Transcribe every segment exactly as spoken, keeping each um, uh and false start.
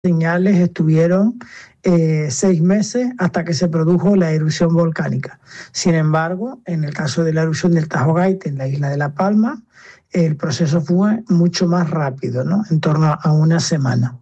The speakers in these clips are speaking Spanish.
señales estuvieron eh, seis meses hasta que se produjo la erupción volcánica. Sin embargo, en el caso de la erupción del Tajo Gaite en la isla de La Palma, el proceso fue mucho más rápido, ¿no? En torno a una semana.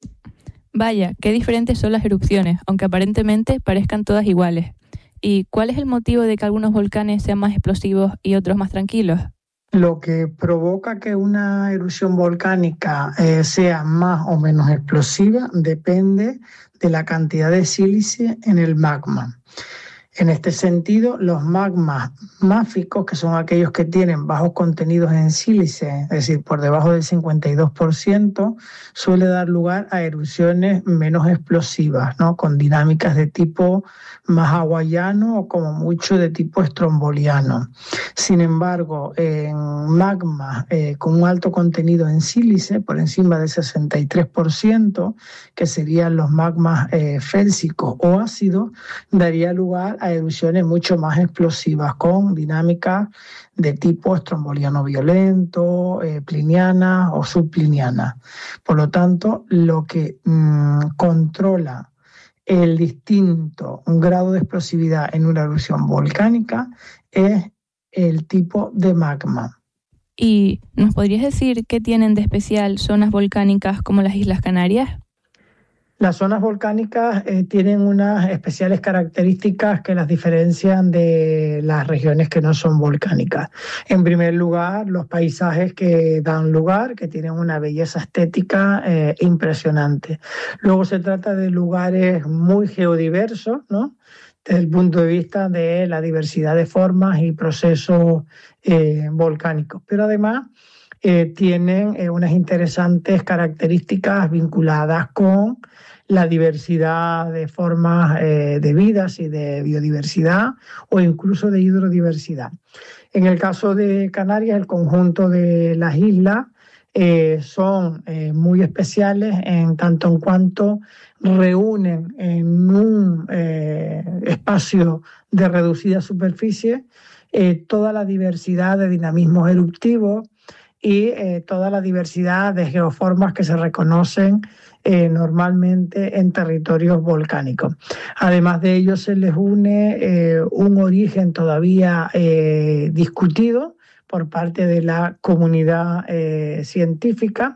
Vaya, qué diferentes son las erupciones, aunque aparentemente parezcan todas iguales. ¿Y cuál es el motivo de que algunos volcanes sean más explosivos y otros más tranquilos? Lo que provoca que una erupción volcánica eh, sea más o menos explosiva depende de la cantidad de sílice en el magma. En este sentido, los magmas máficos, que son aquellos que tienen bajos contenidos en sílice, es decir, por debajo del cincuenta y dos por ciento, suele dar lugar a erupciones menos explosivas, ¿no? Con dinámicas de tipo más hawaiano o como mucho de tipo estromboliano. Sin embargo, en magmas eh, con un alto contenido en sílice, por encima del sesenta y tres por ciento, que serían los magmas eh, félsicos o ácidos, daría lugar a erupciones mucho más explosivas, con dinámicas de tipo estromboliano violento, eh, pliniana o subpliniana. Por lo tanto, lo que mmm, controla el distinto grado de explosividad en una erupción volcánica es el tipo de magma. ¿Y nos podrías decir qué tienen de especial zonas volcánicas como las Islas Canarias? Las zonas volcánicas eh, tienen unas especiales características que las diferencian de las regiones que no son volcánicas. En primer lugar, los paisajes que dan lugar, que tienen una belleza estética eh, impresionante. Luego se trata de lugares muy geodiversos, ¿no? Desde el punto de vista de la diversidad de formas y procesos eh, volcánicos. Pero además eh, tienen eh, unas interesantes características vinculadas con la diversidad de formas eh, de vidas y de biodiversidad o incluso de hidrodiversidad. En el caso de Canarias, el conjunto de las islas eh, son eh, muy especiales en tanto en cuanto reúnen en un eh, espacio de reducida superficie eh, toda la diversidad de dinamismos eruptivos y eh, toda la diversidad de geoformas que se reconocen eh, normalmente en territorios volcánicos. Además de ello, se les une eh, un origen todavía eh, discutido por parte de la comunidad eh, científica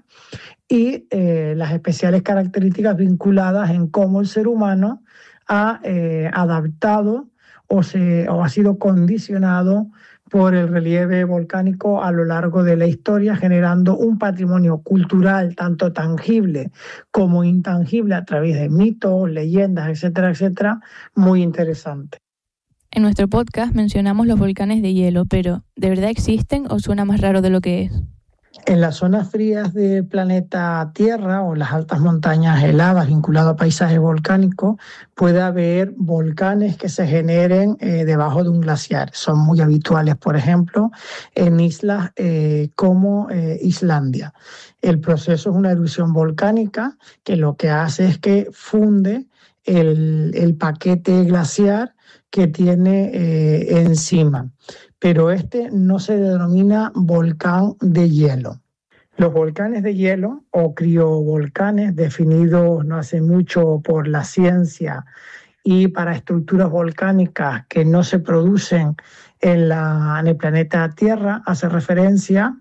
y eh, las especiales características vinculadas en cómo el ser humano ha eh, adaptado o, se, o ha sido condicionado por el relieve volcánico a lo largo de la historia, generando un patrimonio cultural tanto tangible como intangible a través de mitos, leyendas, etcétera, etcétera, muy interesante. En nuestro podcast mencionamos los volcanes de hielo, pero ¿de verdad existen o suena más raro de lo que es? En las zonas frías del planeta Tierra o en las altas montañas heladas vinculadas a paisajes volcánicos puede haber volcanes que se generen eh, debajo de un glaciar. Son muy habituales, por ejemplo, en islas eh, como eh, Islandia. El proceso es una erupción volcánica que lo que hace es que funde el, el paquete glaciar que tiene eh, encima. Pero este no se denomina volcán de hielo. Los volcanes de hielo o criovolcanes, definidos no hace mucho por la ciencia y para estructuras volcánicas que no se producen en, la, en el planeta Tierra, hace referencia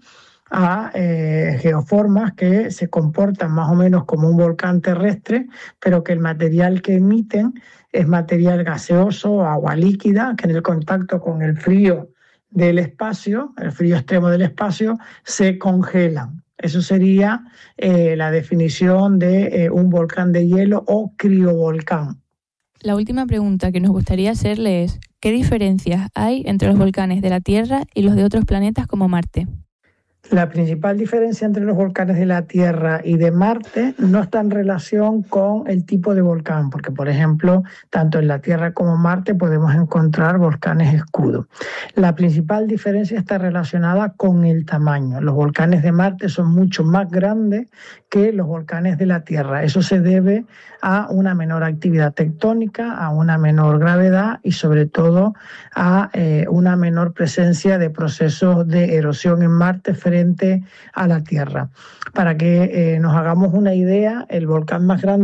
a eh, geoformas que se comportan más o menos como un volcán terrestre, pero que el material que emiten es material gaseoso, agua líquida, que en el contacto con el frío del espacio, el frío extremo del espacio, se congelan. Eso sería eh, la definición de eh, un volcán de hielo o criovolcán. La última pregunta que nos gustaría hacerle es, ¿qué diferencias hay entre los volcanes de la Tierra y los de otros planetas como Marte? La principal diferencia entre los volcanes de la Tierra y de Marte no está en relación con el tipo de volcán, porque, por ejemplo, tanto en la Tierra como en Marte podemos encontrar volcanes escudo. La principal diferencia está relacionada con el tamaño. Los volcanes de Marte son mucho más grandes que los volcanes de la Tierra. Eso se debe a una menor actividad tectónica, a una menor gravedad y, sobre todo, a eh, una menor presencia de procesos de erosión en Marte frente diferente a la Tierra. Para que eh, nos hagamos una idea, el volcán más grande